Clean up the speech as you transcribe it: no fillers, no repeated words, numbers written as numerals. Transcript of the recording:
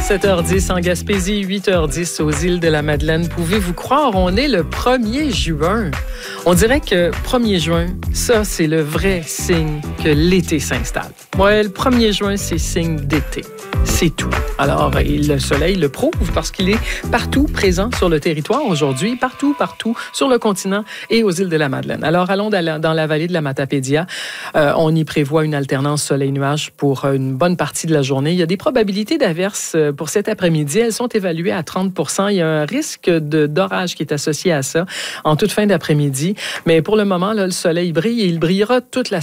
7h10 en Gaspésie, 8h10 aux îles de la Madeleine. Pouvez-vous croire, on est le 1er juin. On dirait que 1er juin, ça, c'est le vrai signe que l'été s'installe. Ouais, le 1er juin, c'est signe d'été. C'est tout. Alors, le soleil le prouve parce qu'il est partout présent sur le territoire aujourd'hui, partout sur le continent et aux îles de la Madeleine. Alors, allons dans la vallée de la Matapédia. On y prévoit une alternance soleil-nuage pour une bonne partie de la journée. Il y a des probabilités d'averses pour cet après-midi. Elles sont évaluées à 30 %. Il y a un risque d'orage qui est associé à ça en toute fin d'après-midi. Mais pour le moment, là, le soleil brille et il brillera toute la